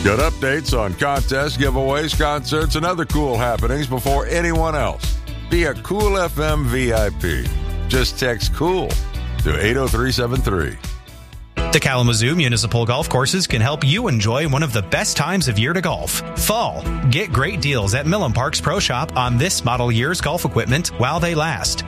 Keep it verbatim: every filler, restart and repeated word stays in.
Get updates on contests, giveaways, concerts, and other cool happenings before anyone else. Be a Cool F M V I P. Just text COOL to eight oh three seven three. The Kalamazoo Municipal Golf Courses can help you enjoy one of the best times of year to golf. Fall. Get great deals at Millen Park's Pro Shop on this model year's golf equipment while they last.